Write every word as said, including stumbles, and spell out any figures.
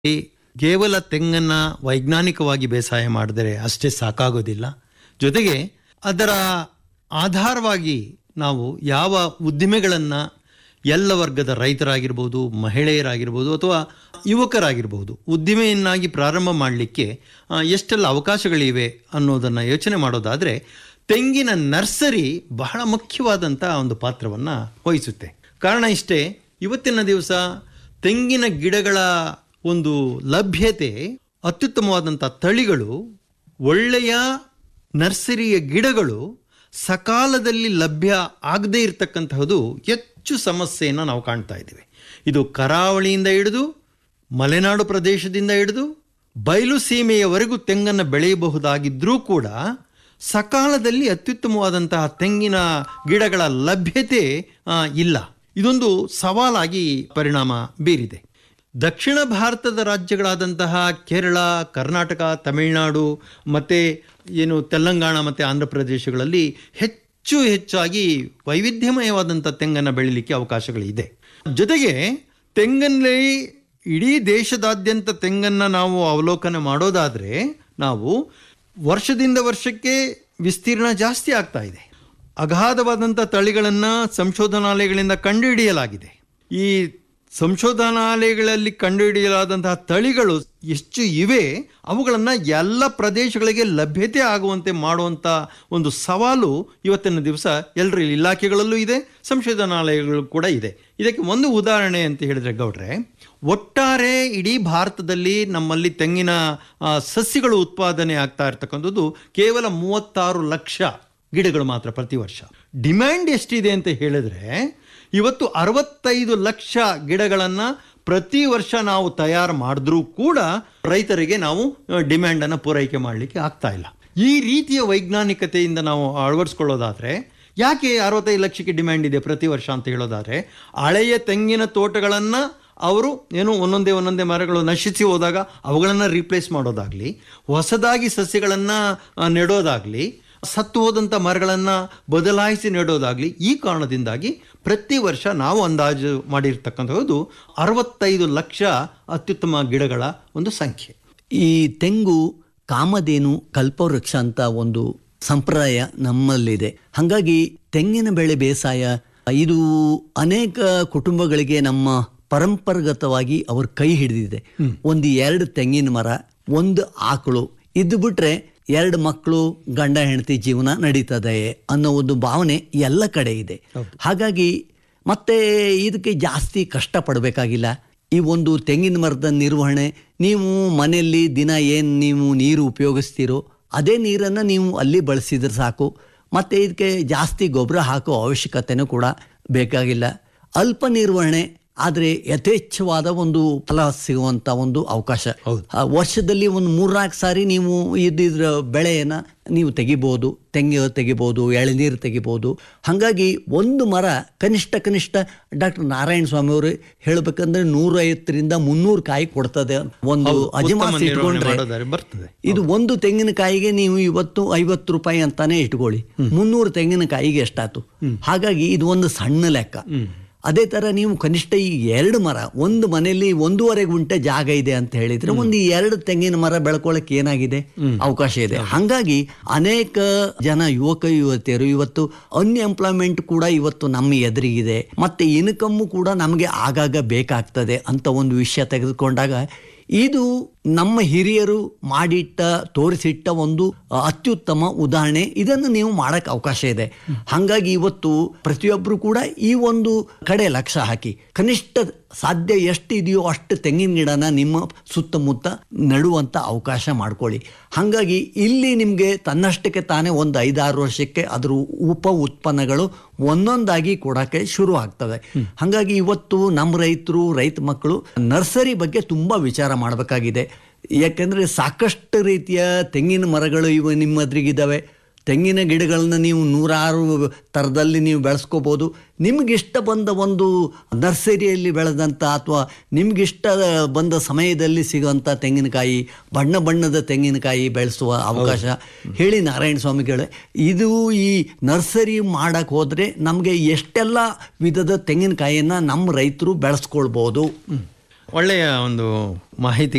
ಈ ಕೇವಲ ತೆಂಗನ್ನು ವೈಜ್ಞಾನಿಕವಾಗಿ ಬೇಸಾಯ ಮಾಡಿದರೆ ಅಷ್ಟೇ ಸಾಕಾಗೋದಿಲ್ಲ. ಜೊತೆಗೆ ಅದರ ಆಧಾರವಾಗಿ ನಾವು ಯಾವ ಉದ್ದಿಮೆಗಳನ್ನು ಎಲ್ಲ ವರ್ಗದ ರೈತರಾಗಿರ್ಬೋದು, ಮಹಿಳೆಯರಾಗಿರ್ಬೋದು ಅಥವಾ ಯುವಕರಾಗಿರ್ಬೋದು ಉದ್ದಿಮೆಯನ್ನಾಗಿ ಪ್ರಾರಂಭ ಮಾಡಲಿಕ್ಕೆ ಎಷ್ಟೆಲ್ಲ ಅವಕಾಶಗಳಿವೆ ಅನ್ನೋದನ್ನು ಯೋಚನೆ ಮಾಡೋದಾದರೆ ತೆಂಗಿನ ನರ್ಸರಿ ಬಹಳ ಮುಖ್ಯವಾದಂಥ ಒಂದು ಪಾತ್ರವನ್ನು ವಹಿಸುತ್ತೆ. ಕಾರಣ ಇಷ್ಟೇ, ಇವತ್ತಿನ ದಿವಸ ತೆಂಗಿನ ಗಿಡಗಳ ಒಂದು ಲಭ್ಯತೆ, ಅತ್ಯುತ್ತಮವಾದಂಥ ತಳಿಗಳು, ಒಳ್ಳೆಯ ನರ್ಸರಿಯ ಗಿಡಗಳು ಸಕಾಲದಲ್ಲಿ ಲಭ್ಯ ಆಗದೇ ಇರತಕ್ಕಂತಹದ್ದು ಹೆಚ್ಚು ಸಮಸ್ಯೆಯನ್ನು ನಾವು ಕಾಣ್ತಾ ಇದ್ದೀವಿ. ಇದು ಕರಾವಳಿಯಿಂದ ಹಿಡಿದು ಮಲೆನಾಡು ಪ್ರದೇಶದಿಂದ ಹಿಡಿದು ಬಯಲು ಸೀಮೆಯವರೆಗೂ ತೆಂಗನ್ನು ಬೆಳೆಯಬಹುದಾಗಿದ್ದರೂ ಕೂಡ ಸಕಾಲದಲ್ಲಿ ಅತ್ಯುತ್ತಮವಾದಂತಹ ತೆಂಗಿನ ಗಿಡಗಳ ಲಭ್ಯತೆ ಇಲ್ಲ. ಇದೊಂದು ಸವಾಲಾಗಿ ಪರಿಣಾಮ ಬೀರಿದೆ. ದಕ್ಷಿಣ ಭಾರತದ ರಾಜ್ಯಗಳಾದಂತಹ ಕೇರಳ, ಕರ್ನಾಟಕ, ತಮಿಳುನಾಡು ಮತ್ತು ಏನು ತೆಲಂಗಾಣ ಮತ್ತು ಆಂಧ್ರ ಪ್ರದೇಶಗಳಲ್ಲಿ ಹೆಚ್ಚು ಹೆಚ್ಚಾಗಿ ವೈವಿಧ್ಯಮಯವಾದಂಥ ತೆಂಗನ್ನು ಬೆಳೀಲಿಕ್ಕೆ ಅವಕಾಶಗಳಿದೆ. ಜೊತೆಗೆ ತೆಂಗಲ್ಲಿ ಇಡೀ ದೇಶದಾದ್ಯಂತ ತೆಂಗನ್ನು ನಾವು ಅವಲೋಕನ ಮಾಡೋದಾದರೆ ನಾವು ವರ್ಷದಿಂದ ವರ್ಷಕ್ಕೆ ವಿಸ್ತೀರ್ಣ ಜಾಸ್ತಿ ಆಗ್ತಾ ಇದೆ. ಅಗಾಧವಾದಂಥ ತಳಿಗಳನ್ನು ಸಂಶೋಧನಾಲಯಗಳಿಂದ ಕಂಡುಹಿಡಿಯಲಾಗಿದೆ. ಈ ಸಂಶೋಧನಾಲಯಗಳಲ್ಲಿ ಕಂಡುಹಿಡಿಯಲಾದಂತಹ ತಳಿಗಳು ಎಷ್ಟು ಇವೆ, ಅವುಗಳನ್ನು ಎಲ್ಲ ಪ್ರದೇಶಗಳಿಗೆ ಲಭ್ಯತೆ ಆಗುವಂತೆ ಮಾಡುವಂಥ ಒಂದು ಸವಾಲು ಇವತ್ತಿನ ದಿವಸ ಎಲ್ಲರ ಇಲಾಖೆಗಳಲ್ಲೂ ಇದೆ, ಸಂಶೋಧನಾಲಯಗಳು ಕೂಡ ಇದೆ. ಇದಕ್ಕೆ ಒಂದು ಉದಾಹರಣೆ ಅಂತ ಹೇಳಿದ್ರೆ ಗೌಡ್ರೆ, ಒಟ್ಟಾರೆ ಇಡೀ ಭಾರತದಲ್ಲಿ ನಮ್ಮಲ್ಲಿ ತೆಂಗಿನ ಸಸಿಗಳು ಉತ್ಪಾದನೆ ಆಗ್ತಾ ಇರ್ತಕ್ಕಂಥದ್ದು ಕೇವಲ ಮೂವತ್ತಾರು ಲಕ್ಷ ಗಿಡಗಳು ಮಾತ್ರ ಪ್ರತಿ ವರ್ಷ. ಡಿಮ್ಯಾಂಡ್ ಎಷ್ಟಿದೆ ಅಂತ ಹೇಳಿದ್ರೆ ಇವತ್ತು ಅರವತ್ತೈದು ಲಕ್ಷ ಗಿಡಗಳನ್ನು ಪ್ರತಿ ವರ್ಷ ನಾವು ತಯಾರು ಮಾಡಿದ್ರೂ ಕೂಡ ರೈತರಿಗೆ ನಾವು ಡಿಮ್ಯಾಂಡನ್ನು ಪೂರೈಕೆ ಮಾಡಲಿಕ್ಕೆ ಆಗ್ತಾ ಇಲ್ಲ. ಈ ರೀತಿಯ ವೈಜ್ಞಾನಿಕತೆಯಿಂದ ನಾವು ಅಳವಡಿಸ್ಕೊಳ್ಳೋದಾದರೆ, ಯಾಕೆ ಅರವತ್ತೈದು ಲಕ್ಷಕ್ಕೆ ಡಿಮ್ಯಾಂಡ್ ಇದೆ ಪ್ರತಿ ವರ್ಷ ಅಂತ ಹೇಳೋದಾದರೆ, ಹಳೆಯ ತೆಂಗಿನ ತೋಟಗಳನ್ನು ಅವರು ಏನು ಒಂದೊಂದೇ ಒಂದೊಂದೇ ಮರಗಳು ನಶಿಸಿ ಹೋದಾಗ ಅವುಗಳನ್ನು ರೀಪ್ಲೇಸ್ ಮಾಡೋದಾಗಲಿ, ಹೊಸದಾಗಿ ಸಸ್ಯಗಳನ್ನು ನೆಡೋದಾಗಲಿ, ಸತ್ತು ಹೋದಂಥ ಮರಗಳನ್ನು ಬದಲಾಯಿಸಿ ನೆಡೋದಾಗಲಿ, ಈ ಕಾರಣದಿಂದಾಗಿ ಪ್ರತಿ ವರ್ಷ ನಾವು ಅಂದಾಜು ಮಾಡಿರ್ತಕ್ಕಂಥದ್ದು ಅರವತ್ತೈದು ಲಕ್ಷ ಅತ್ಯುತ್ತಮ ಗಿಡಗಳ ಒಂದು ಸಂಖ್ಯೆ. ಈ ತೆಂಗು ಕಾಮಧೇನು ಕಲ್ಪವೃಕ್ಷ ಅಂತ ಒಂದು ಸಂಪ್ರದಾಯ ನಮ್ಮಲ್ಲಿದೆ. ಹಾಗಾಗಿ ತೆಂಗಿನ ಬೆಳೆ ಬೇಸಾಯ ಇದು ಅನೇಕ ಕುಟುಂಬಗಳಿಗೆ ನಮ್ಮ ಪರಂಪರಾಗತವಾಗಿ ಅವ್ರ ಕೈ ಹಿಡಿದಿದೆ. ಒಂದು ಎರಡು ತೆಂಗಿನ ಮರ, ಒಂದು ಆಕಳು ಇದ್ದು ಬಿಟ್ರೆ ಎರಡು ಮಕ್ಕಳು, ಗಂಡ ಹೆಂಡತಿ ಜೀವನ ನಡೀತದೆ ಅನ್ನೋ ಒಂದು ಭಾವನೆ ಎಲ್ಲ ಕಡೆ ಇದೆ. ಹಾಗಾಗಿ ಮತ್ತೆ ಇದಕ್ಕೆ ಜಾಸ್ತಿ ಕಷ್ಟಪಡಬೇಕಾಗಿಲ್ಲ. ಈ ಒಂದು ತೆಂಗಿನ ಮರದ ನಿರ್ವಹಣೆ, ನೀವು ಮನೆಯಲ್ಲಿ ದಿನ ಏನು ನೀವು ನೀರು ಉಪಯೋಗಿಸ್ತೀರೋ ಅದೇ ನೀರನ್ನು ನೀವು ಅಲ್ಲಿ ಬಳಸಿದ್ರೆ ಸಾಕು. ಮತ್ತು ಇದಕ್ಕೆ ಜಾಸ್ತಿ ಗೊಬ್ಬರ ಹಾಕೋ ಅವಶ್ಯಕತೆಯೂ ಕೂಡ ಬೇಕಾಗಿಲ್ಲ. ಅಲ್ಪ ನಿರ್ವಹಣೆ ಆದರೆ ಯಥೇಚ್ಛವಾದ ಒಂದು ಫಲ ಸಿಗುವಂಥ ಒಂದು ಅವಕಾಶ. ವರ್ಷದಲ್ಲಿ ಒಂದು ಮೂರ್ನಾಲ್ಕು ಸಾರಿ ನೀವು ಇದ್ದಿದ್ರ ಬೆಳೆಯನ್ನು ನೀವು ತೆಗಿಬೋದು, ತೆಂಗು ತೆಗಿಬೋದು, ಎಳೆನೀರು ತೆಗಿಬೋದು. ಹಾಗಾಗಿ ಒಂದು ಮರ ಕನಿಷ್ಠ ಕನಿಷ್ಠ ಡಾಕ್ಟರ್ ನಾರಾಯಣ ಸ್ವಾಮಿ ಅವರು ಹೇಳಬೇಕಂದ್ರೆ ನೂರೈವತ್ತರಿಂದ ಮುನ್ನೂರು ಕಾಯಿ ಕೊಡ್ತದೆ. ಒಂದು ಅಜಮಾಸ್ ಇಟ್ಕೊಂಡ್ರೆ ಇದು ಒಂದು ತೆಂಗಿನಕಾಯಿಗೆ ನೀವು ಇವತ್ತು ಐವತ್ತು ರೂಪಾಯಿ ಅಂತಾನೆ ಇಟ್ಕೊಳ್ಳಿ, ಮುನ್ನೂರು ತೆಂಗಿನಕಾಯಿಗೆ ಎಷ್ಟಾಯ್ತು. ಹಾಗಾಗಿ ಇದು ಒಂದು ಸಣ್ಣ ಲೆಕ್ಕ. ಅದೇ ಥರ ನೀವು ಕನಿಷ್ಠ ಈ ಎರಡು ಮರ, ಒಂದು ಮನೆಯಲ್ಲಿ ಒಂದೂವರೆ ಗುಂಟೆ ಜಾಗ ಇದೆ ಅಂತ ಹೇಳಿದ್ರೆ ಒಂದು ಎರಡು ತೆಂಗಿನ ಮರ ಬೆಳ್ಕೊಳ್ಳೋಕೆ ಏನಾಗಿದೆ ಅವಕಾಶ ಇದೆ. ಹಾಗಾಗಿ ಅನೇಕ ಜನ ಯುವಕ ಯುವತಿಯರು ಇವತ್ತು ಅನ್ಎಂಪ್ಲಾಯ್ಮೆಂಟ್ ಕೂಡ ಇವತ್ತು ನಮ್ಮ ಎದುರಿಗಿದೆ. ಮತ್ತೆ ಇನ್ಕಮ್ಮು ಕೂಡ ನಮಗೆ ಆಗಾಗ ಬೇಕಾಗ್ತದೆ ಅಂತ ಒಂದು ವಿಷಯ ತೆಗೆದುಕೊಂಡಾಗ ಇದು ನಮ್ಮ ಹಿರಿಯರು ಮಾಡಿಟ್ಟ ತೋರಿಸಿಟ್ಟ ಒಂದು ಅತ್ಯುತ್ತಮ ಉದಾಹರಣೆ. ಇದನ್ನು ನೀವು ಮಾಡೋಕ್ಕೆ ಅವಕಾಶ ಇದೆ. ಹಾಗಾಗಿ ಇವತ್ತು ಪ್ರತಿಯೊಬ್ಬರು ಕೂಡ ಈ ಒಂದು ಕಡೆ ಲಕ್ಷ್ಯ ಹಾಕಿ ಕನಿಷ್ಠ ಸಾಧ್ಯ ಎಷ್ಟು ಇದೆಯೋ ಅಷ್ಟು ತೆಂಗಿನ ಗಿಡನ ನಿಮ್ಮ ಸುತ್ತಮುತ್ತ ನೆಡುವಂಥ ಅವಕಾಶ ಮಾಡ್ಕೊಳ್ಳಿ. ಹಾಗಾಗಿ ಇಲ್ಲಿ ನಿಮಗೆ ತನ್ನಷ್ಟಕ್ಕೆ ತಾನೇ ಒಂದು ಐದಾರು ವರ್ಷಕ್ಕೆ ಅದ್ರ ಉಪ ಉತ್ಪನ್ನಗಳು ಒಂದೊಂದಾಗಿ ಕೊಡೋಕ್ಕೆ ಶುರು ಆಗ್ತವೆ. ಹಾಗಾಗಿ ಇವತ್ತು ನಮ್ಮ ರೈತರು, ರೈತ ಮಕ್ಕಳು ನರ್ಸರಿ ಬಗ್ಗೆ ತುಂಬ ವಿಚಾರ ಮಾಡಬೇಕಾಗಿದೆ. ಯಾಕೆಂದರೆ ಸಾಕಷ್ಟು ರೀತಿಯ ತೆಂಗಿನ ಮರಗಳು ಇವು ನಿಮ್ಮ ಎದುರಿಗಿದ್ದಾವೆ. ತೆಂಗಿನ ಗಿಡಗಳನ್ನ ನೀವು ನೂರಾರು ಥರದಲ್ಲಿ ನೀವು ಬೆಳೆಸ್ಕೋಬೋದು. ನಿಮಗಿಷ್ಟ ಬಂದ ಒಂದು ನರ್ಸರಿಯಲ್ಲಿ ಬೆಳೆದಂಥ ಅಥವಾ ನಿಮಗಿಷ್ಟ ಬಂದ ಸಮಯದಲ್ಲಿ ಸಿಗುವಂಥ ತೆಂಗಿನಕಾಯಿ, ಬಣ್ಣ ಬಣ್ಣದ ತೆಂಗಿನಕಾಯಿ ಬೆಳೆಸುವ ಅವಕಾಶ ಹೇಳಿ ನಾರಾಯಣ ಸ್ವಾಮಿಗಳೇ. ಇದು ಈ ನರ್ಸರಿ ಮಾಡೋಕ್ಕೆ ಹೋದರೆ ನಮಗೆ ಎಷ್ಟೆಲ್ಲ ವಿಧದ ತೆಂಗಿನಕಾಯಿಯನ್ನು ನಮ್ಮ ರೈತರು ಬೆಳೆಸ್ಕೊಳ್ಬೋದು. ಒಳ್ಳೆಯ ಒಂದು ಮಾಹಿತಿ